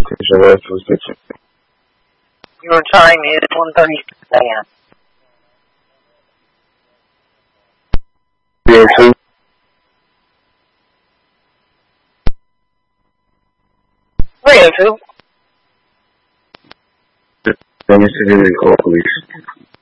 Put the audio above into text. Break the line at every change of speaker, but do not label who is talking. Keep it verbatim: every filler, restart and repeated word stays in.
Your time is one thirty-six a m
Yes,
three oh two.
let me see the call, please.